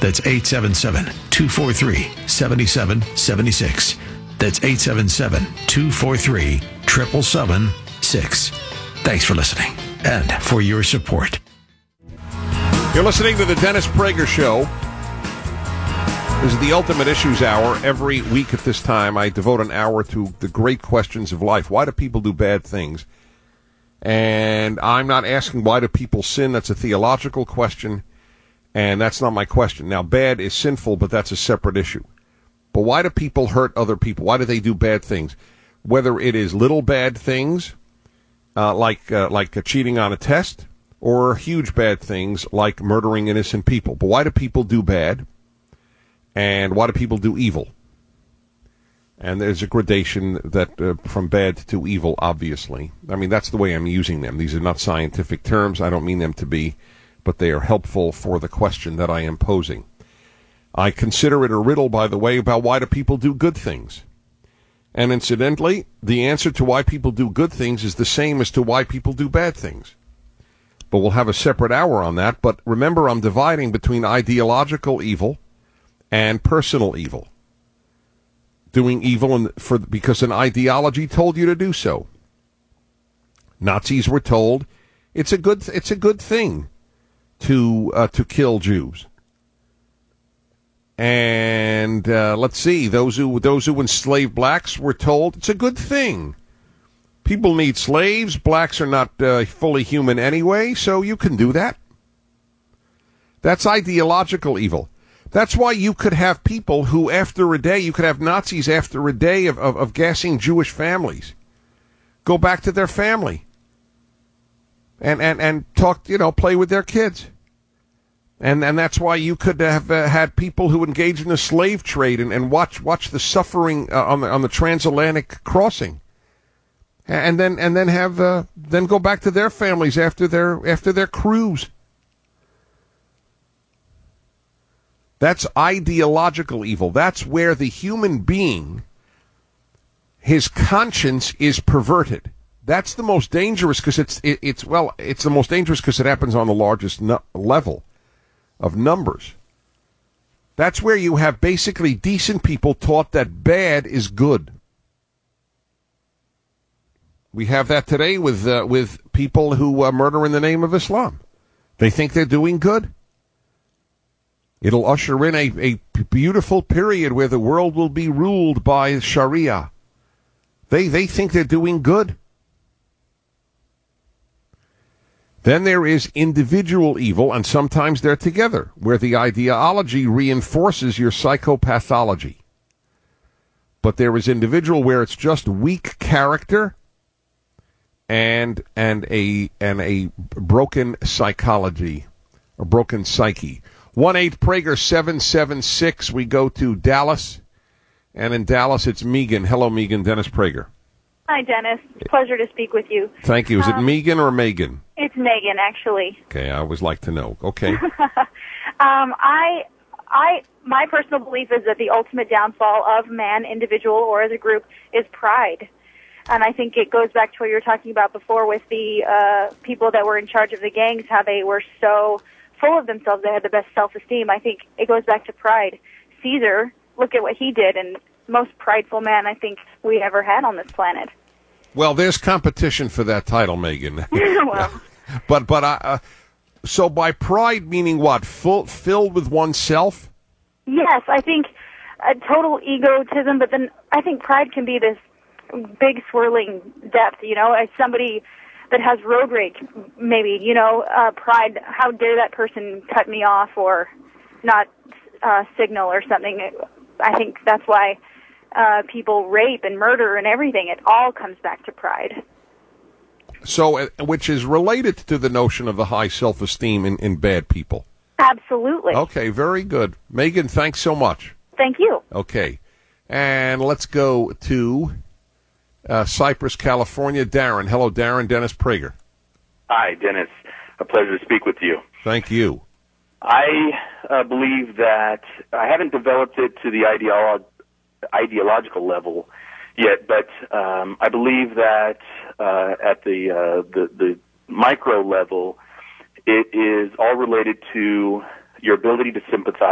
That's 877-243-7776. That's 877-243-7776. Thanks for listening and for your support. You're listening to the Dennis Prager Show. This is the Ultimate Issues Hour. Every week at this time, I devote an hour to the great questions of life. Why do people do bad things? And I'm not asking why do people sin. That's a theological question, and that's not my question. Now, bad is sinful, but that's a separate issue. But why do people hurt other people? Why do they do bad things? Whether it is little bad things, like cheating on a test, or huge bad things like murdering innocent people. But why do people do bad? And why do people do evil? And there's a gradation that from bad to evil, obviously. I mean, that's the way I'm using them. These are not scientific terms. I don't mean them to be, but they are helpful for the question that I am posing. I consider it a riddle, by the way, about why do people do good things. And incidentally, the answer to why people do good things is the same as to why people do bad things. But we'll have a separate hour on that. But remember, I'm dividing between ideological evil and personal evil. Doing evil because an ideology told you to do so. Nazis were told it's a good thing to kill Jews. And let's see, those who enslaved blacks were told it's a good thing. People need slaves. Blacks are not fully human anyway, so you can do that. That's ideological evil. That's why you could have people who, after a day, you could have Nazis after a day of gassing Jewish families go back to their family and talk, play with their kids. And that's why you could have had people who engage in the slave trade and watch the suffering on the transatlantic crossing, and then go back to their families after their cruise. That's ideological evil. That's where the human being, his conscience is perverted. That's the most dangerous because it's the most dangerous because it happens on the largest level of numbers. That's where you have basically decent people taught that bad is good. We have that today with people who murder in the name of Islam. They think they're doing good. It'll usher in a beautiful period where the world will be ruled by Sharia. They think they're doing good. Then there is individual evil, and sometimes they're together, where the ideology reinforces your psychopathology. But there is individual where it's just weak character and a broken psychology, a broken psyche. 1-8-Prager-776. We go to Dallas, and in Dallas it's Megan. Hello, Megan. Dennis Prager. Hi, Dennis. It's a pleasure to speak with you. Thank you. Is it Megan or Megan? It's Megan, actually. Okay, I always like to know. Okay. My personal belief is that the ultimate downfall of man, individual or as a group, is pride. And I think it goes back to what you were talking about before with the people that were in charge of the gangs, how they were so full of themselves, they had the best self-esteem. I think it goes back to pride. Caesar, look at what he did, and most prideful man I think we ever had on this planet. Well, there's competition for that title, Megan. Well. But so by pride meaning what? Filled with oneself? Yes, I think a total egotism, but then I think pride can be this big swirling depth, as somebody that has road rage, maybe, pride, how dare that person cut me off or not signal or something. I think that's why people rape and murder and everything. It all comes back to pride. So, which is related to the notion of the high self-esteem in bad people. Absolutely. Okay, very good. Megan, thanks so much. Thank you. Okay. And let's go to Cypress, California. Darren. Hello, Darren. Dennis Prager. Hi, Dennis. A pleasure to speak with you. Thank you. I believe that I haven't developed it to the ideological level yet, but I believe that at the micro level, it is all related to your ability to sympathize